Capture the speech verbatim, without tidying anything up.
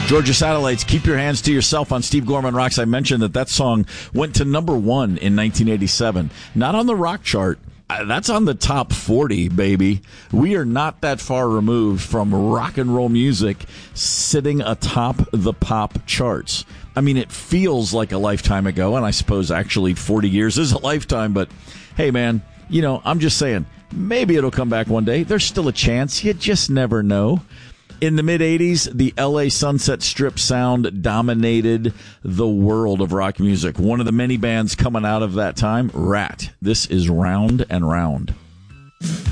Georgia Satellites, Keep Your Hands to Yourself on Steve Gorman Rocks. I mentioned that that song went to number one in nineteen eighty-seven. Not on the rock chart. Uh, That's on the top forty, baby. We are not that far removed from rock and roll music sitting atop the pop charts. I mean, it feels like a lifetime ago, and I suppose actually forty years is a lifetime, but hey, man, you know, I'm just saying, maybe it'll come back one day. There's still a chance. You just never know. In the mid-eighties, the L A Sunset Strip sound dominated the world of rock music. One of the many bands coming out of that time, Rat. This is Round and Round.